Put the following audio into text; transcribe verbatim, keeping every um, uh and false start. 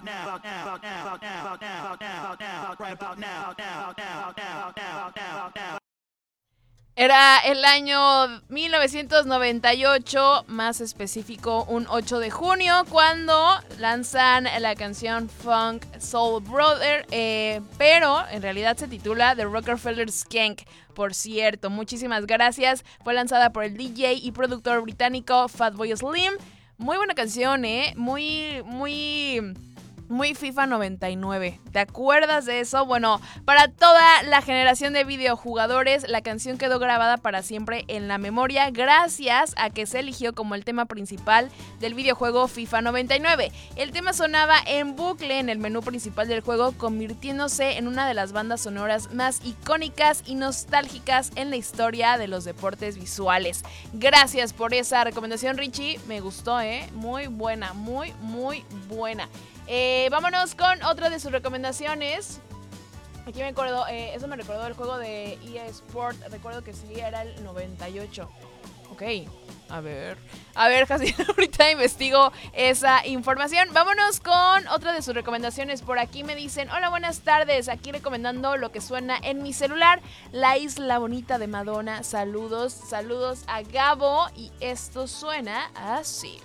Era el año mil novecientos noventa y ocho, más específico un ocho de junio, cuando lanzan la canción Funk Soul Brother, eh, pero en realidad se titula The Rockefeller Skank. Por cierto, muchísimas gracias. Fue lanzada por el D J y productor británico Fatboy Slim. Muy buena canción, ¿eh? Muy, muy... Muy FIFA noventa y nueve. ¿Te acuerdas de eso? Bueno, para toda la generación de videojugadores, la canción quedó grabada para siempre en la memoria gracias a que se eligió como el tema principal del videojuego FIFA noventa y nueve. El tema sonaba en bucle en el menú principal del juego, convirtiéndose en una de las bandas sonoras más icónicas y nostálgicas en la historia de los deportes visuales. Gracias por esa recomendación, Richie. Me gustó, ¿eh? Muy buena, muy, muy buena. Eh, vámonos con otra de sus recomendaciones. Aquí me acuerdo, eh, eso me recordó el juego de E A Sport. Recuerdo que sí, era el noventa y ocho. Ok, a ver. A ver, Jacinto, ahorita investigo esa información. Vámonos con otra de sus recomendaciones. Por aquí me dicen, hola, buenas tardes. Aquí recomendando lo que suena en mi celular, La Isla Bonita de Madonna. Saludos, saludos a Gabo. Y esto suena así.